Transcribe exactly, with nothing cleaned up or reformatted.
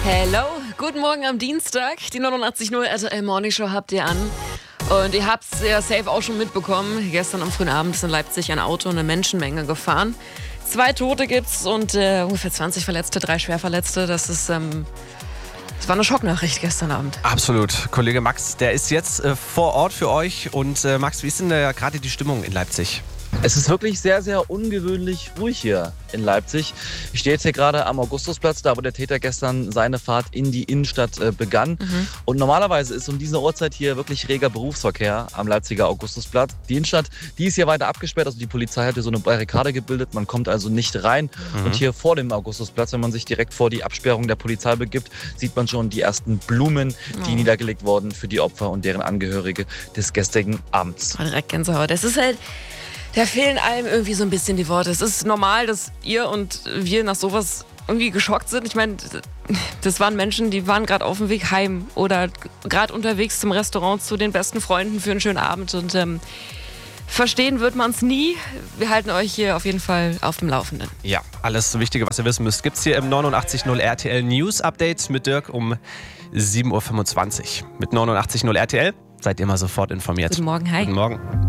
Hello, guten Morgen am Dienstag. Die neunundachtzig Komma null R T L Morning Show habt ihr an. Und ihr habt es ja safe auch schon mitbekommen. Gestern am frühen Abend ist in Leipzig ein Auto eine Menschenmenge gefahren. Zwei Tote gibt's und äh, ungefähr zwanzig Verletzte, drei Schwerverletzte. Das ist, ähm, das war eine Schocknachricht gestern Abend. Absolut. Kollege Max, der ist jetzt äh, vor Ort für euch. Und äh, Max, wie ist denn äh, gerade die Stimmung in Leipzig? Es ist wirklich sehr, sehr ungewöhnlich ruhig hier in Leipzig. Ich stehe jetzt hier gerade am Augustusplatz, da wo der Täter gestern seine Fahrt in die Innenstadt äh, begann. Mhm. Und normalerweise ist um diese Uhrzeit hier wirklich reger Berufsverkehr am Leipziger Augustusplatz. Die Innenstadt, die ist hier weiter abgesperrt. Also die Polizei hat hier so eine Barrikade gebildet. Man kommt also nicht rein. Mhm. Und hier vor dem Augustusplatz, wenn man sich direkt vor die Absperrung der Polizei begibt, sieht man schon die ersten Blumen, die oh. niedergelegt wurden für die Opfer und deren Angehörige des gestrigen Abends. Oh, direkt Gänsehaut. Es ist halt... Da fehlen einem irgendwie so ein bisschen die Worte. Es ist normal, dass ihr und wir nach sowas irgendwie geschockt sind. Ich meine, das waren Menschen, die waren gerade auf dem Weg heim oder gerade unterwegs zum Restaurant zu den besten Freunden für einen schönen Abend. Und ähm, verstehen wird man es nie. Wir halten euch hier auf jeden Fall auf dem Laufenden. Ja, alles Wichtige, was ihr wissen müsst, gibt's hier im neunundachtzig Komma null R T L News Update mit Dirk um sieben Uhr fünfundzwanzig. Mit neunundachtzig Komma null R T L seid ihr immer sofort informiert. Guten Morgen, hi. Guten Morgen.